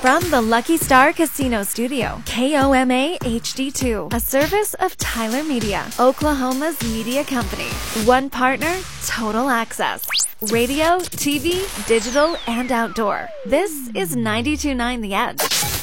From the Lucky Star Casino Studio, KOMA HD2, a service of Tyler Media, Oklahoma's media company. One partner, total access. Radio, TV, digital, and outdoor. This is 92.9 The Edge.